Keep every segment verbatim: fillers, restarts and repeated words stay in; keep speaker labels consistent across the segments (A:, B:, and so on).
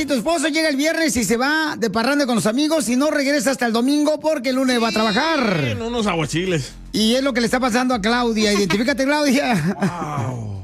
A: si tu esposo llega el viernes y se va de parranda con los amigos y no regresa hasta el domingo porque el lunes va a trabajar?
B: En unos aguachiles.
A: Y es lo que le está pasando a Claudia. Identifícate, Claudia.
B: Wow.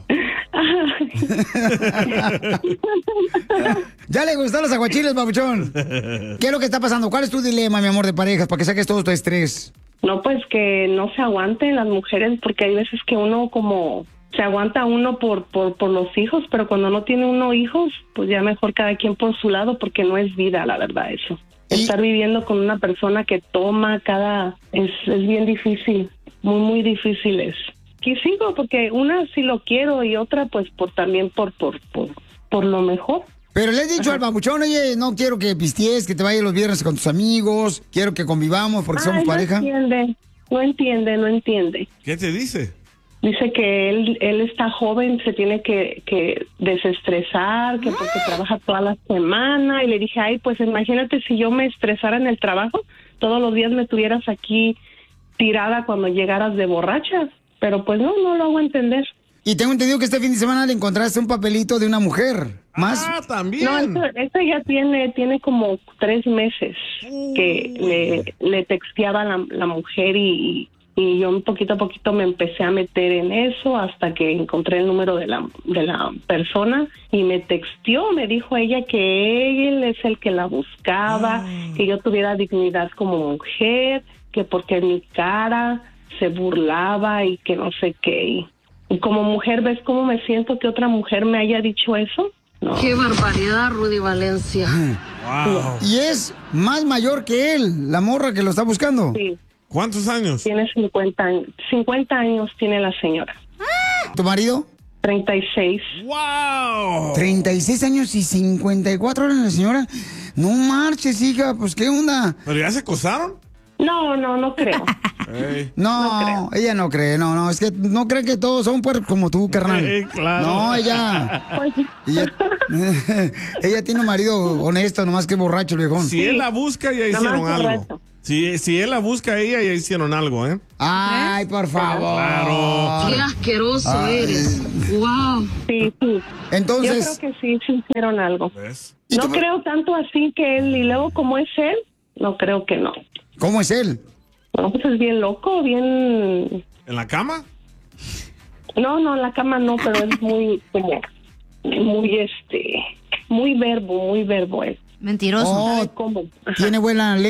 A: ¿Ya le gustan los aguachiles, babuchón? ¿Qué es lo que está pasando? ¿Cuál es tu dilema, mi amor, de parejas, para que saques todo tu estrés?
C: No, pues que no se aguanten las mujeres, porque hay veces que uno como se aguanta uno por, por, por los hijos, pero cuando no tiene uno hijos, pues ya mejor cada quien por su lado, porque no es vida, la verdad, eso. ¿Y? Estar viviendo con una persona que toma cada... es, es bien difícil, muy, muy difícil es. Aquí sigo, porque una sí lo quiero y otra pues por también por, por, por, por lo mejor.
A: Pero le he dicho Ajá. al babuchón, oye, no quiero que pisties, que te vayas los viernes con tus amigos, quiero que convivamos porque Ay, somos
C: no
A: pareja.
C: No entiende, no entiende, no entiende.
B: ¿Qué te dice?
C: Dice que él él está joven, se tiene que, que desestresar, que porque trabaja toda la semana. Y le dije, ay, pues imagínate si yo me estresara en el trabajo, todos los días me tuvieras aquí tirada cuando llegaras de borracha. Pero pues no, no lo hago entender.
A: Y tengo entendido que este fin de semana le encontraste un papelito de una mujer. ¿Más?
B: Ah, también.
C: No, eso, eso ya tiene tiene como tres meses uh. que le, le texteaba la, la mujer y, y yo poquito a poquito me empecé a meter en eso hasta que encontré el número de la, de la persona y me texteó, me dijo ella que él es el que la buscaba, uh. que yo tuviera dignidad como mujer, que porque mi cara se burlaba y que no sé qué. Y como mujer, ¿ves cómo me siento que otra mujer me haya dicho eso? No.
D: ¡Qué barbaridad, Rudy Valencia!
B: Wow.
A: Y es más mayor que él, la morra que lo está buscando.
C: Sí.
B: ¿Cuántos años?
C: Tiene cincuenta años. cincuenta años tiene la señora.
A: ¿Tu marido?
C: treinta y seis.
B: ¡Wow!
A: treinta y seis años y cincuenta y cuatro años la señora. No marches, hija, pues ¿qué onda?
B: ¿Pero ya se acosaron?
C: No, no, no creo.
B: Hey.
A: No, no ella no cree, no, no, es que no cree que todos son puercos como tú, carnal.
B: Hey, claro.
A: No, ella, ella, ella tiene un marido honesto, nomás que borracho el viejón.
B: Si él la busca, ya hicieron algo. Si, si él la busca a ella, ya hicieron algo, ¿eh?
A: Ay, por favor.
B: Claro.
D: Qué asqueroso Ay. eres. Wow.
C: Sí, sí.
A: Entonces.
C: Yo creo que sí, sí hicieron algo.
B: ¿Ves?
C: No
A: tú...
C: creo tanto así que él, y luego como es él, no creo que no.
A: ¿Cómo es él?
C: No, pues es bien loco, bien...
B: ¿En la cama?
C: No, no, en la cama no, pero es muy, como, muy, este, muy verbo, muy verbo es.
E: Mentiroso.
A: Oh,
C: ¿Cómo?
A: tiene buena lengua.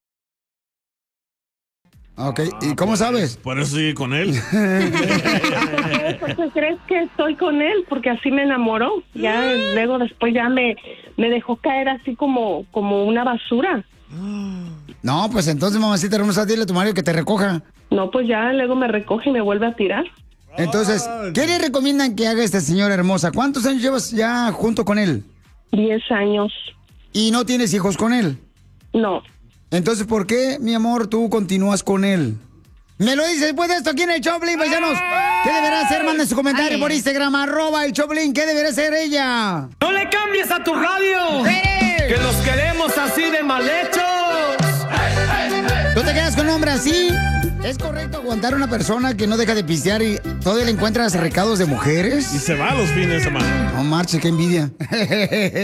A: Ok, ¿y cómo
B: por
A: sabes?
B: Por eso sigue con él.
C: ¿Por qué crees que estoy con él? Porque así me enamoró. Ya luego después ya me, me dejó caer así como, como una basura.
A: No, pues entonces, mamacita hermosa, dile a tu marido que te recoja.
C: No, pues ya luego me recoge y me vuelve a tirar.
A: Entonces, ¿qué le recomiendan que haga esta señora hermosa? ¿Cuántos años llevas ya junto con él?
C: Diez años.
A: ¿Y no tienes hijos con él?
C: No.
A: Entonces, ¿por qué, mi amor, tú continúas con él? Me lo dices después de esto aquí en el Choplin, paisanos. ¿Qué deberá hacer? Manden su comentario Ay. por Instagram, arroba el Choplin. ¿Qué deberá hacer ella?
F: ¡No le cambies a tu radio! ¡Eh! ¡Que los queremos así de mal hechos!
A: ¿Tú te quedas con un hombre así? ¿Es correcto aguantar a una persona que no deja de pistear y todavía le encuentras recados de mujeres?
B: Y se va los fines de semana.
A: No marche, qué envidia.